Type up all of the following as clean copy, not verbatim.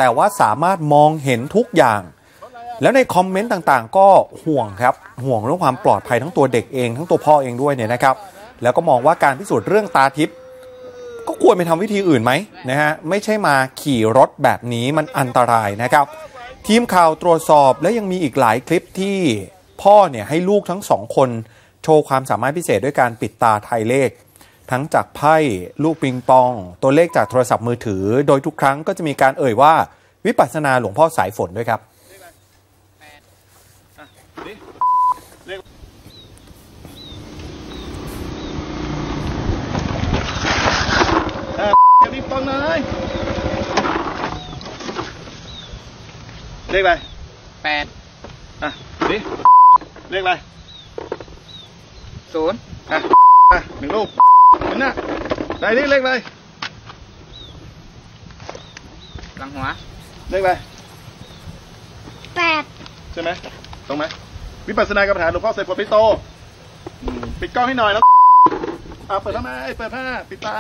แต่ว่าสามารถมองเห็นทุกอย่างแล้วในคอมเมนต์ต่างๆก็ห่วงครับห่วงเรื่องความปลอดภัยทั้งตัวเด็กเองทั้งตัวพ่อเองด้วยเนี่ยนะครับแล้วก็มองว่าการพิสูจน์เรื่องตาทิพย์ก็ควรไปทำวิธีอื่นไหมนะฮะไม่ใช่มาขี่รถแบบนี้มันอันตรายนะครับทีมข่าวตรวจสอบและยังมีอีกหลายคลิปที่พ่อเนี่ยให้ลูกทั้งสองคนโชว์ความสามารถพิเศษด้วยการปิดตาทายเลขทั้งจากไพ่ลูกปิงปองตัวเลขจากโทรศัพท์มือถือโดยทุกครั้งก็จะมีการเอ่ยว่าวิปัสสนาหลวงพ่อสายฝนด้วยครับปิงปองเลยเลขอะไร8ดิเลขอะไร01 ลูกเห็นนะไหนนี่เลขอะไรหลังหัวเลขอะไร 8 ใช่ไหมตรงไหมวิปัสสนากรรมฐานหลวงพ่อสายฝนปิโตปิดกล้องให้หน่อยแล้วเปิดทำไมเปิดผ้าปิดตา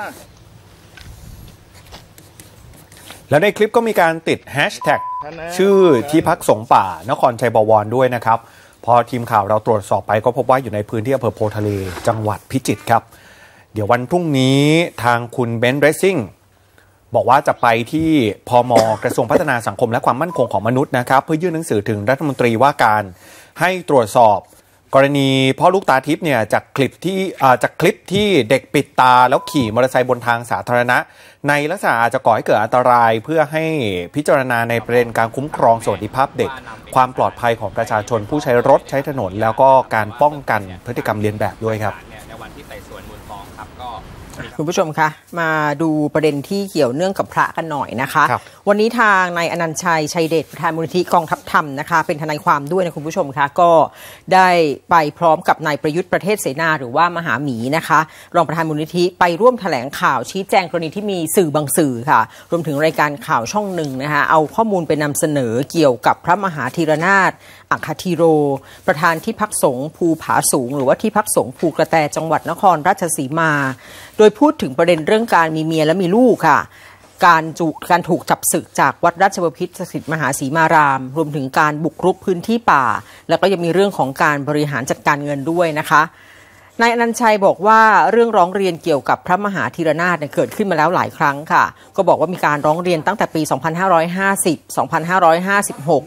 แล้วในคลิปก็มีการติดแฮชแท็กชื่อที่พักสงฆ์ป่านครชัยบวรด้วยนะครับพอทีมข่าวเราตรวจสอบไปก็พบว่าอยู่ในพื้นที่อำเภอโพทะเลจังหวัดพิจิตรครับเดี๋ยววันพรุ่งนี้ทางคุณเบนซ์เรซซิ่งบอกว่าจะไปที่พม.กระทรวงพัฒนาสังคมและความมั่นคงของมนุษย์นะครับเพื่อยื่นหนังสือถึงรัฐมนตรีว่าการให้ตรวจสอบกรณีพ่อลูกตาทิพย์เนี่ยจากคลิปที่เด็กปิดตาแล้วขี่มอเตอร์ไซค์บนทางสาธารณะในลักษณะอาจจะก่อให้เกิดอันตรายเพื่อให้พิจารณาในประเด็นการคุ้มครองสวัสดิภาพเด็กความปลอดภัยของประชาชนผู้ใช้รถใช้ถนนแล้วก็การป้องกันพฤติกรรมเลียนแบบด้วยครับในวันที่ไต่สวนมูลฟ้องครับก็คุณผู้ชมคะมาดูประเด็นที่เกี่ยวเนื่องกับพระกันหน่อยนะคะวันนี้ทางนายอนันต์ชัยชัยเดชประธานมูลนิธิกองทัพธรรมนะคะเป็นทนายความด้วยนะคุณผู้ชมคะก็ได้ไปพร้อมกับนายประยุทธ์ประเทศเสนาหรือว่ามหาหมีนะคะรองประธานมูลนิธิไปร่วมแถลงข่าวชี้แจงกรณีที่มีสื่อบางสื่อค่ะรวมถึงรายการข่าวช่องหนึ่งนะคะเอาข้อมูลไปนำเสนอเกี่ยวกับพระมหาธีรนาถอัคคธีโรประธานที่พักสงฆ์ภูผาสูงหรือว่าที่พักสงฆ์ภูกระแตจังหวัดนครราชสีมาโดยพูดถึงประเด็นเรื่องการมีเมียและมีลูกค่ะการถูกจับศึกจากวัดราชบพิตรสถิตมหาสีมารามรวมถึงการบุกรุกพื้นที่ป่าแล้วก็ยังมีเรื่องของการบริหารจัดการเงินด้วยนะคะนายอนันต์ชัยบอกว่าเรื่องร้องเรียนเกี่ยวกับพระมหาธีรนาถเกิดขึ้นมาแล้วหลายครั้งค่ะก็บอกว่ามีการร้องเรียนตั้งแต่ปี 2550 2556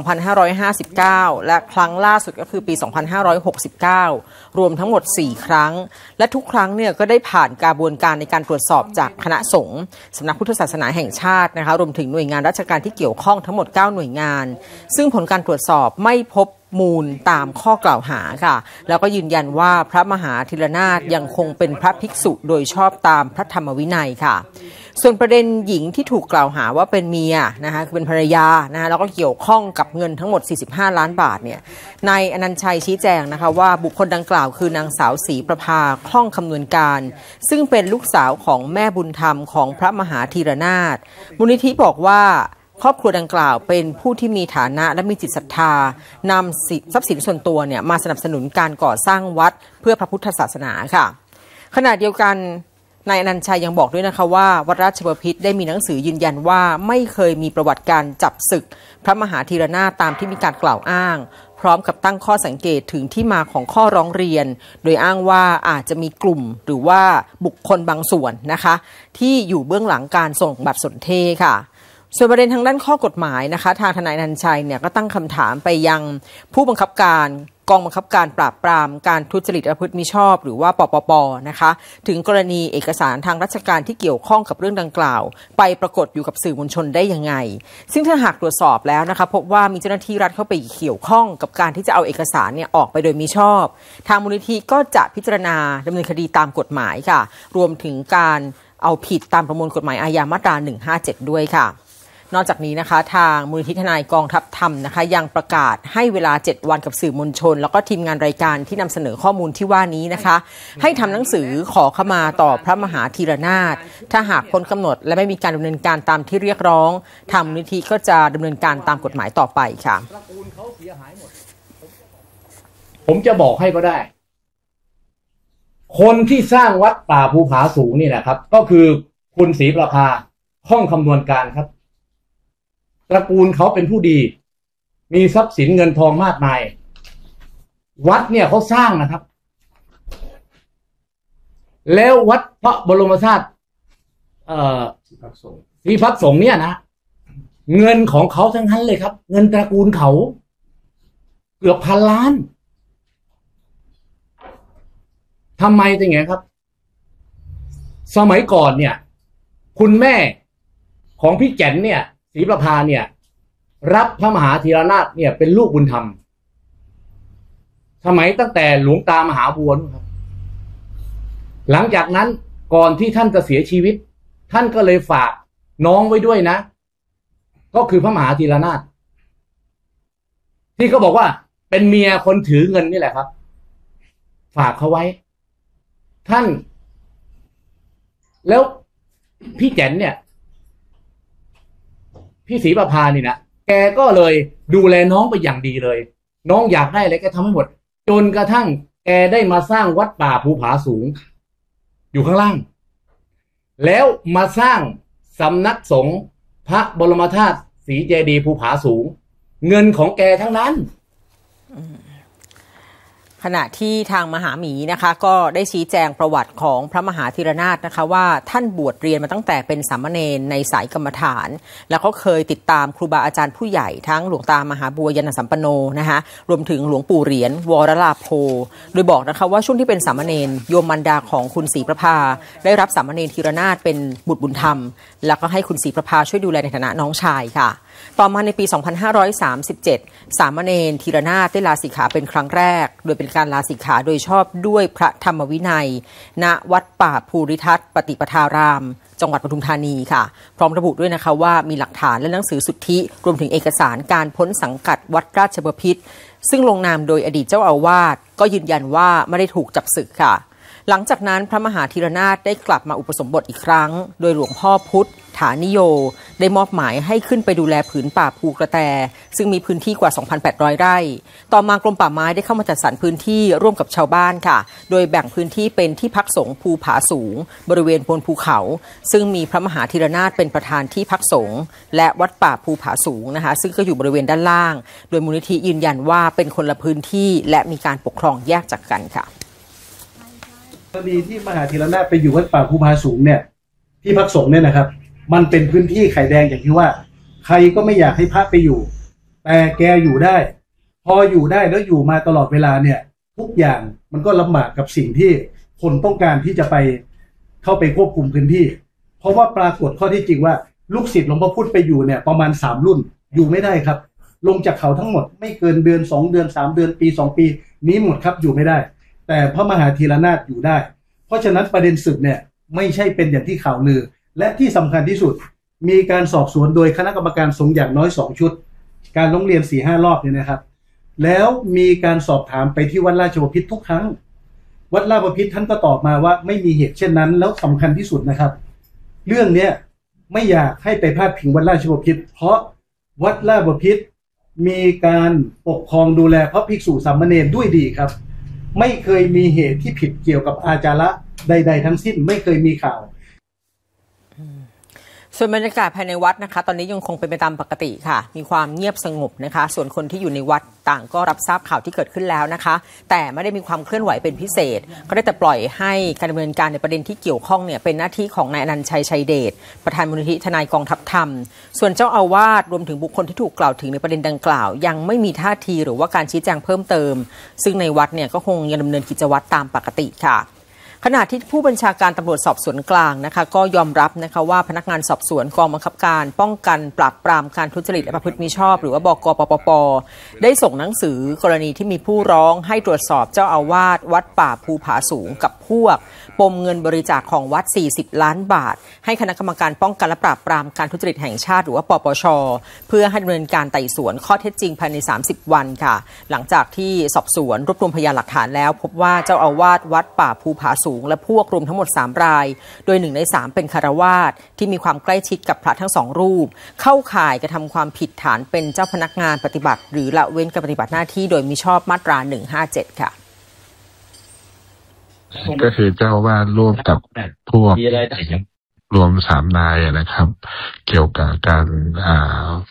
2559 และครั้งล่าสุดก็คือปี 2569 รวมทั้งหมด 4 ครั้งและทุกครั้งเนี่ยก็ได้ผ่านกระบวนการในการตรวจสอบจากคณะสงฆ์สำนักพุทธศาสนาแห่งชาตินะคะรวมถึงหน่วยงานราชการที่เกี่ยวข้องทั้งหมด 9 หน่วยงานซึ่งผลการตรวจสอบไม่พบมูลตามข้อกล่าวหาค่ะแล้วก็ยืนยันว่าพระมหาธีรนาถยังคงเป็นพระภิกษุโดยชอบตามพระธรรมวินัยค่ะส่วนประเด็นหญิงที่ถูกกล่าวหาว่าเป็นเมียนะคะคือเป็นภรรยานะคะแล้วก็เกี่ยวข้องกับเงินทั้งหมด45 ล้านบาทเนี่ยนายอนันต์ชัยชี้แจงนะคะว่าบุคคลดังกล่าวคือนางสาวศรีประภาคล่องคำนวณการซึ่งเป็นลูกสาวของแม่บุญธรรมของพระมหาธีรนาถมูลนิธิบอกว่าครอบครัวดังกล่าวเป็นผู้ที่มีฐานะและมีจิตศรัทธานำทรัพย์สินส่วนตัวเนี่ยมาสนับสนุนการก่อสร้างวัดเพื่อพระพุทธศาสนาค่ะขณะเดียวกันนายอนันต์ชัยยังบอกด้วยนะคะว่าวัดราชบพิตรได้มีหนังสือยืนยันว่าไม่เคยมีประวัติการจับศึกพระมหาธีรนาถตามที่มีการกล่าวอ้างพร้อมกับตั้งข้อสังเกตถึงที่มาของข้อร้องเรียนโดยอ้างว่าอาจจะมีกลุ่มหรือว่าบุคคลบางส่วนนะคะที่อยู่เบื้องหลังการส่งบัตรสนเทค่ะส่วนประเด็นทางด้านข้อกฎหมายนะคะทางทนายอนันต์ชัยเนี่ยก็ตั้งคำถามไปยังผู้บังคับการกองบังคับการปราบปรามการทุจริตประพฤติมิชอบหรือว่าปปป.นะคะถึงกรณีเอกสารทางราชการที่เกี่ยวข้องกับเรื่องดังกล่าวไปปรากฏอยู่กับสื่อมวลชนได้ยังไงซึ่งถ้าหากตรวจสอบแล้วนะคะพบว่ามีเจ้าหน้าที่รัฐเข้าไปเกี่ยวข้องกับการที่จะเอาเอกสารเนี่ยออกไปโดยมิชอบทางมูลนิธิก็จะพิจารณาดำเนินคดีตามกฎหมายค่ะรวมถึงการเอาผิดตามประมวลกฎหมายอาญามาตรา157ด้วยค่ะนอกจากนี้นะคะทางมูลนิธิทนายกองทัพธรรมนะคะยังประกาศให้เวลา7 วันกับสื่อมวลชนแล้วก็ทีมงานรายการที่นำเสนอข้อมูลที่ว่านี้นะคะให้ทำหนังสือขอขมาต่อพระมหาธีรนาถถ้าหากพ้นกำหนดและไม่มีการดำเนินการตามที่เรียกร้องทางมูลนิธิก็จะดำเนินการตามกฎหมายต่อไปค่ะผมจะบอกให้ก็ได้คนที่สร้างวัดป่าภูผาสูงนี่นะครับก็คือคุณศรีประภาคล่องคำนวณการครับระกูลเขาเป็นผู้ดี มีทรัพย์สินเงินทองมากมายวัดเนี่ยเขาสร้างนะครับแล้ววัดพระบรมธาตุที่พักสงฆ์เนี่ยนะเงินของเขาทั้งนั้นเลยครับ เงินตระกูลเขาเกือบ1,000 ล้านทำไมเป็นไงครับสมัยก่อนเนี่ยคุณแม่ของพี่แจ๋นเนี่ยศรีประภาเนี่ยรับพระมหาธีรนาถเนี่ยเป็นลูกบุญธรรมสมัยตั้งแต่หลวงตามหาบัวครับหลังจากนั้นก่อนที่ท่านจะเสียชีวิตท่านก็เลยฝากน้องไว้ด้วยนะก็คือพระมหาธีรนาถที่เขาบอกว่าเป็นเมียคนถือเงินนี่แหละครับฝากเขาไว้ท่านแล้วพี่แจ๋นเนี่ยพี่ศรีประภานี่นะแกก็เลยดูแลน้องไปอย่างดีเลยน้องอยากได้อะไรแกทำให้หมดจนกระทั่งแกได้มาสร้างวัดป่าภูผาสูงอยู่ข้างล่างแล้วมาสร้างสำนักสงฆ์พระบรมธาตุศรีเจดีย์ภูผาสูงเงินของแกทั้งนั้นขณะที่ทางมหาหมีนะคะก็ได้ชี้แจงประวัติของพระมหาธีรนาถนะคะว่าท่านบวชเรียนมาตั้งแต่เป็นสามเณรในสายกรรมฐานแล้วก็เคยติดตามครูบาอาจารย์ผู้ใหญ่ทั้งหลวงตามหาบัวยานสัมปันโนนะคะรวมถึงหลวงปู่เหรียญวรลาโภโดยบอกนะคะว่าช่วงที่เป็นสามเณรโยมมารดาของคุณศรีประภาได้รับสามเณรธีรนาถเป็นบุตรบุญธรรมแล้วก็ให้คุณศรีประภาช่วยดูแลในฐานะน้องชายค่ะต่อมาในปี 2537 สามเณรธีรนาถได้ลาสิกขาเป็นครั้งแรกโดยเป็นการลาสิกขาโดยชอบด้วยพระธรรมวินัยณวัดป่าภูริทัศน์ปฏิปทารามจังหวัดปทุมธานีค่ะพร้อมระบุด้วยนะคะว่ามีหลักฐานและหนังสือสุทธิรวมถึงเอกสารการพ้นสังกัดวัดราชบพิตรซึ่งลงนามโดยอดีตเจ้าอาวาสก็ยืนยันว่าไม่ได้ถูกจับศึกค่ะหลังจากนั้นพระมหาธีรนาถได้กลับมาอุปสมบทอีกครั้งโดยหลวงพ่อพุทธฐานิโยได้มอบหมายให้ขึ้นไปดูแลผืนป่าภูกระแตซึ่งมีพื้นที่กว่า 2,800 ไร่ต่อมากรมป่าไม้ได้เข้ามาจัดสรรพื้นที่ร่วมกับชาวบ้านค่ะโดยแบ่งพื้นที่เป็นที่พักสงฆ์ภูผาสูงบริเวณบนภูเขาซึ่งมีพระมหาธีรนาถเป็นประธานที่พักสงฆ์และวัดป่าภูผาสูงนะคะซึ่งก็อยู่บริเวณด้านล่างโดยมูลนิธิยืนยันว่าเป็นคนละพื้นที่และมีการปกครองแยกจากกันค่ะกรณีที่มหาธีรนาถไปอยู่วัดป่าภูผาสูงเนี่ยที่พักสงฆ์เนี่ยนะครับมันเป็นพื้นที่ไข่แดงอย่างที่ว่าใครก็ไม่อยากให้พระไปอยู่แต่แกอยู่ได้พออยู่ได้แล้วอยู่มาตลอดเวลาเนี่ยทุกอย่างมันก็ลำบากกับสิ่งที่คนต้องการที่จะไปเข้าไปควบคุมพื้นที่เพราะว่าปรากฏข้อที่จริงว่าลูกศิษย์หลวงพ่อพุธไปอยู่เนี่ยประมาณ3 รุ่นอยู่ไม่ได้ครับลงจากเขาทั้งหมดไม่เกินเดือน2 เดือน3 เดือนปี2 ปีนี้หมดครับอยู่ไม่ได้แต่พระมหาธีรนาถอยู่ได้เพราะฉะนั้นประเด็นศึกเนี่ยไม่ใช่เป็นอย่างที่ข่าวลือและที่สำคัญที่สุดมีการสอบสวนโดยคณะกรรมการสงฆ์อย่างน้อย2 ชุดการร้องเรียน 4-5 รอบเนี่ยนะครับแล้วมีการสอบถามไปที่วัดราชบพิตรทุกครั้งวัดราชบพิตรท่านก็ตอบมาว่าไม่มีเหตุเช่นนั้นแล้วสำคัญที่สุดนะครับเรื่องเนี้ยไม่อยากให้ไปพาดพิงวัดราชบพิตรเพราะวัดราชบพิตรมีการปกครองดูแลพระภิกษุสามเณรด้วยดีครับไม่เคยมีเหตุที่ผิดเกี่ยวกับอาจาระใดๆทั้งสิ้นไม่เคยมีข่าวส่วนบรรยากาศภายในวัดนะคะตอนนี้ยังคงเป็นไปตามปกติค่ะมีความเงียบสงบนะคะส่วนคนที่อยู่ในวัดต่างก็รับทราบข่าวที่เกิดขึ้นแล้วนะคะแต่ไม่ได้มีความเคลื่อนไหวเป็นพิเศษก็ได้แต่ปล่อยให้การดำเนินการในประเด็นที่เกี่ยวข้องเนี่ยเป็นหน้าที่ของนายอนันต์ชัยชัยเดชประธานมูลนิธิทนายกองทัพธรรมส่วนเจ้าอาวาสรวมถึงบุคคลที่ถูกกล่าวถึงในประเด็นดังกล่าวยังไม่มีท่าทีหรือว่าการชี้แจงเพิ่มเติมซึ่งในวัดเนี่ยก็คงยังดำเนินกิจวัตรตามปกติค่ะขณะที่ผู้บัญชาการตำรวจสอบสวนกลางนะคะก็ยอมรับนะคะว่าพนักงานสอบสวนกองบังคับการป้องกันปราบปรามการทุจริตและประพฤติมิชอบหรือว่าบก.ปปป.ได้ส่งหนังสือกรณีที่มีผู้ร้องให้ตรวจสอบเจ้าอาวาสวัดป่าภูผาสูงกับพวกปมเงินบริจาคของวัด40 ล้านบาทให้คณะกรรมการป้องกันและปราบปรามการทุจริตแห่งชาติหรือว่าปปช.เพื่อให้ดำเนินการไต่สวนข้อเท็จจริงภายใน30 วันค่ะหลังจากที่สอบสวนรวบรวมพยานหลักฐานแล้วพบว่าเจ้าอาวาสวัดป่าภูผาสูงและพวกรวมทั้งหมด3 รายโดย1 ใน 3เป็นฆราวาสที่มีความใกล้ชิดกับพระทั้ง2 รูปเข้าข่ายกระทำความผิดฐานเป็นเจ้าพนักงานปฏิบัติหรือละเว้นการปฏิบัติหน้าที่โดยมิชอบมาตรา157ค่ะก็คือเจ้าว่าร่วมกับพวกรวม3 นายนะครับเกี่ยวกับการ